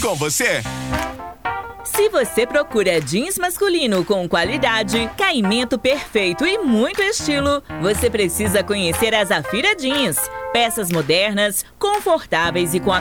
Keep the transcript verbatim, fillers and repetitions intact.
com você. Se você procura jeans masculino com qualidade, caimento perfeito e muito estilo, você precisa conhecer a Zafira Jeans. Peças modernas, confortáveis e com a